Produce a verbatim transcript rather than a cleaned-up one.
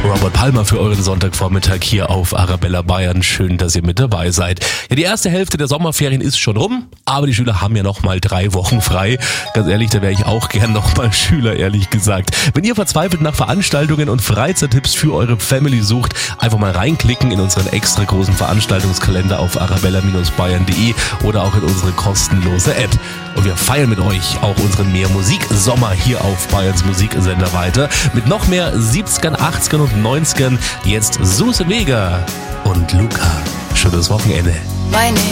Robert Palmer für euren Sonntagvormittag hier auf Arabella Bayern. Schön, dass ihr mit dabei seid. Ja, die erste Hälfte der Sommerferien ist schon rum, aber die Schüler haben ja noch mal drei Wochen frei. Ganz ehrlich, da wäre ich auch gern noch mal Schüler, ehrlich gesagt. Wenn ihr verzweifelt nach Veranstaltungen und Freizeittipps für eure Family sucht, einfach mal reinklicken in unseren extra großen Veranstaltungskalender auf arabella Bindestrich bayern punkt de oder auch in unsere kostenlose App. Und wir feiern mit euch auch unseren Mehr Musik Sommer hier auf Bayerns Musiksender weiter. Mit noch mehr siebzigern, achtzigern und neunzigern. Jetzt Suse Vega und Luca. Schönes Wochenende. Meine